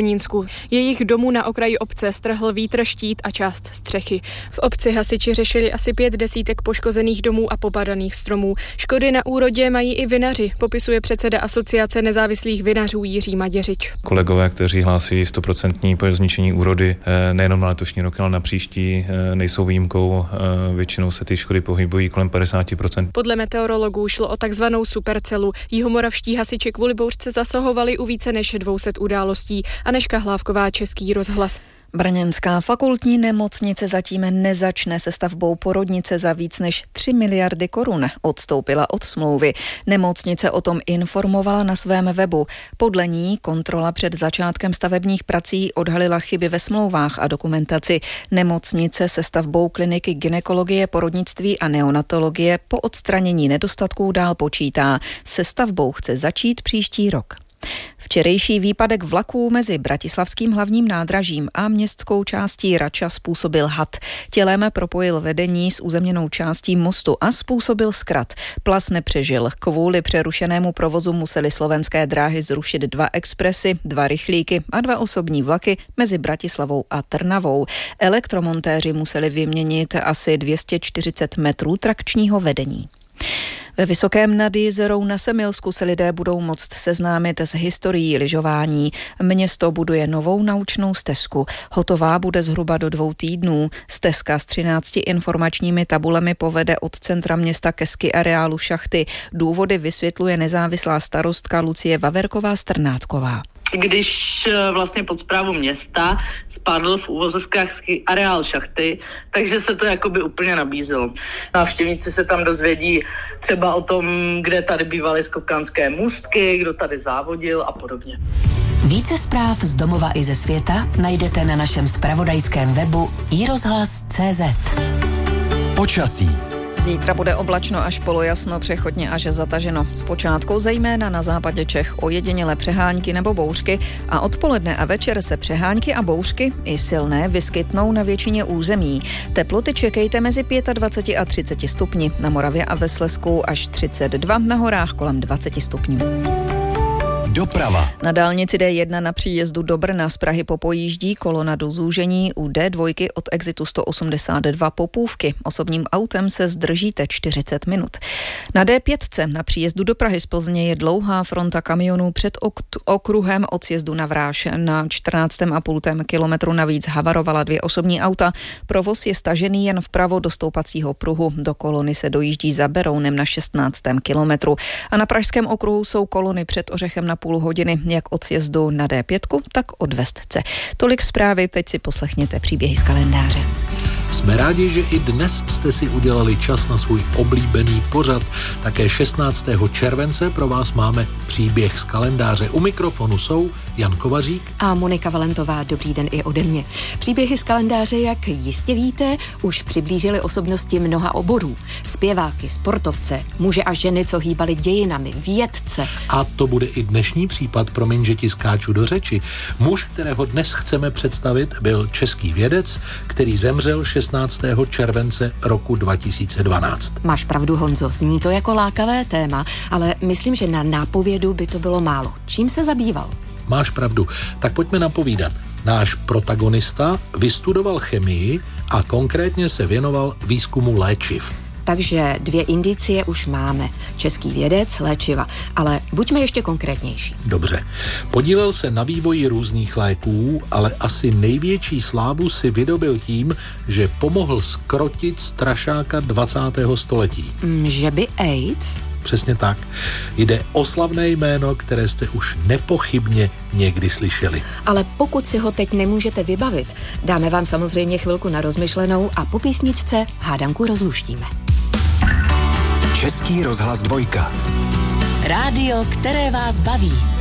Hodonínsku. Jejich domů na okraji obce strhl vítr štít a část střechy. V obci hasiči řešili asi 5 desítek poškozených domů a popadaných stromů. Škody na úrodě mají i vinaři, popisuje předseda Asociace nezávislých vinařů Jiří Maděřič. Kolegové, kteří hlásí 100% zničení úrody nejenom na letošní rok, ale na příští, nejsou výjimkou. Většinou se ty škody pohybují kolem 50%. Podle meteorologů šlo o takzvanou supercelu. Jihomoravští hasiči kvůli bouřce zasahovali u více než 200 událostí. Anežka Hlávková, Český rozhlas. Brněnská fakultní nemocnice zatím nezačne se stavbou porodnice za víc než 3 miliardy korun. Odstoupila od smlouvy. Nemocnice o tom informovala na svém webu. Podle ní kontrola před začátkem stavebních prací odhalila chyby ve smlouvách a dokumentaci. Nemocnice se stavbou kliniky gynekologie, porodnictví a neonatologie po odstranění nedostatků dál počítá. Se stavbou chce začít příští rok. Včerejší výpadek vlaků mezi bratislavským hlavním nádražím a městskou částí Rača způsobil had. Tělem propojil vedení s uzemněnou částí mostu a způsobil zkrat. Plas nepřežil. Kvůli přerušenému provozu museli Slovenské dráhy zrušit 2 expresy, 2 rychlíky a 2 osobní vlaky mezi Bratislavou a Trnavou. Elektromontéři museli vyměnit asi 240 metrů trakčního vedení. Ve Vysokém nad Jizerou na Semilsku se lidé budou moct seznámit s historií lyžování. Město buduje novou naučnou stezku. Hotová bude zhruba do 2 týdnů. Stezka s 13 informačními tabulemi povede od centra města ke ski areálu Šachty. Důvody vysvětluje nezávislá starostka Lucie Vaverková-Strnátková. Když vlastně pod správu města spadl v uvozovkách ski areál Šachty, takže se to jakoby úplně nabízelo. Návštěvníci se tam dozvědí třeba o tom, kde tady bývaly skokanské můstky, kdo tady závodil a podobně. Více zpráv z domova i ze světa najdete na našem zpravodajském webu iRozhlas.cz. Počasí. Zítra bude oblačno až polojasno, přechodně až zataženo. Zpočátku zejména na západě Čech ojedinělé přehánky nebo bouřky a odpoledne a večer se přehánky a bouřky i silné vyskytnou na většině území. Teploty čekejte mezi 25 a 30 stupni, na Moravě a ve Slezsku až 32, na horách kolem 20 stupňů. Doprava. Na dálnici D1 na příjezdu do Brna z Prahy popojíždí kolona do zúžení u D2 od exitu 182 Popůvky. Osobním autem se zdržíte 40 minut. Na D5 na příjezdu do Prahy z Plzně je dlouhá fronta kamionů před okruhem od sjezdu na Vráž. Na 14,5 kilometru navíc havarovala 2 osobní auta. Provoz je stažený jen vpravo do stoupacího pruhu. Do kolony se dojíždí za Berounem na 16. kilometru. A na pražském okruhu jsou kolony před Ořechem na půl hodiny, jak od sjezdu na D5, tak od Vestce. Tolik zprávy, teď si poslechněte příběhy z kalendáře. Jsme rádi, že i dnes jste si udělali čas na svůj oblíbený pořad. Také 16. července pro vás máme příběh z kalendáře. U mikrofonu jsou Jan Kovařík a Monika Valentová. Dobrý den i ode mě. Příběhy z kalendáře, jak jistě víte, už přiblížily osobnosti mnoha oborů. Zpěváky, sportovce, muže a ženy, co hýbali dějinami, vědce. A to bude i dnešní případ, promiň, že ti skáču do řeči. Muž, kterého dnes chceme představit, byl český vědec, který zemřel 16. července roku 2012. Máš pravdu, Honzo, zní to jako lákavé téma, ale myslím, že na nápovědu by to bylo málo. Čím se zabýval? Máš pravdu, tak pojďme napovídat. Náš protagonista vystudoval chemii a konkrétně se věnoval výzkumu léčiv. Takže 2 indicie už máme. Český vědec, léčiva. Ale buďme ještě konkrétnější. Dobře. Podílel se na vývoji různých léků, ale asi největší slávu si vydobil tím, že pomohl zkrotit strašáka 20. století. Že by AIDS? Přesně tak. Jde o slavné jméno, které jste už nepochybně někdy slyšeli. Ale pokud si ho teď nemůžete vybavit, dáme vám samozřejmě chvilku na rozmyšlenou a po písničce hádanku rozluštíme. Český rozhlas 2. Rádio, které vás baví.